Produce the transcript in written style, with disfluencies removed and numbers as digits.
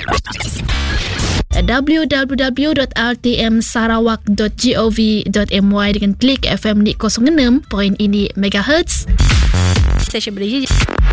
www.rtmsarawak.gov.my dengan klik FM di 06.6 MHz. Stesen berbeza